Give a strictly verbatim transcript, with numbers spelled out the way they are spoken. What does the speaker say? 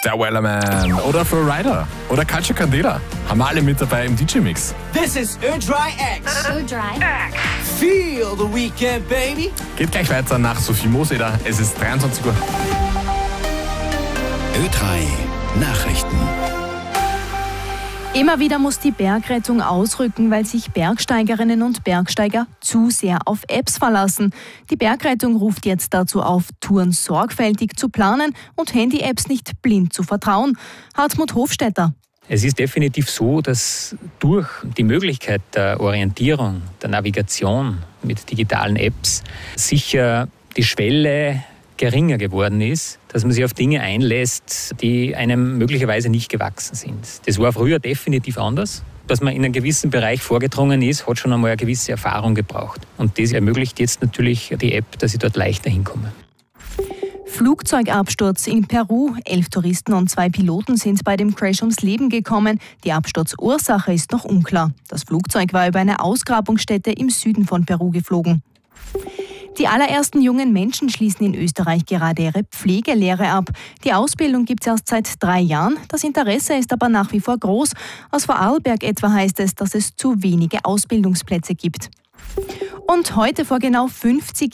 der Wellerman oder Flowrider oder Katja Candela. Haben wir alle mit dabei im D J-Mix. This is Ö-Dry X. Ö-Dry X. Feel the weekend, baby. Geht gleich weiter nach Sophie Moseder. Es ist dreiundzwanzig Uhr. Ö drei Nachrichten. Immer wieder muss die Bergrettung ausrücken, weil sich Bergsteigerinnen und Bergsteiger zu sehr auf Apps verlassen. Die Bergrettung ruft jetzt dazu auf, Touren sorgfältig zu planen und Handy-Apps nicht blind zu vertrauen. Hartmut Hofstetter. Es ist definitiv so, dass durch die Möglichkeit der Orientierung, der Navigation mit digitalen Apps sicher die Schwelle geringer geworden ist, dass man sich auf Dinge einlässt, die einem möglicherweise nicht gewachsen sind. Das war früher definitiv anders. Dass man in einen gewissen Bereich vorgedrungen ist, hat schon einmal eine gewisse Erfahrung gebraucht. Und das ermöglicht jetzt natürlich die App, dass ich dort leichter hinkomme. Flugzeugabsturz in Peru. Elf Touristen und zwei Piloten sind bei dem Crash ums Leben gekommen. Die Absturzursache ist noch unklar. Das Flugzeug war über eine Ausgrabungsstätte im Süden von Peru geflogen. Die allerersten jungen Menschen schließen in Österreich gerade ihre Pflegelehre ab. Die Ausbildung gibt es erst seit drei Jahren. Das Interesse ist aber nach wie vor groß. Aus Vorarlberg etwa heißt es, dass es zu wenige Ausbildungsplätze gibt. Und heute vor genau fünfzig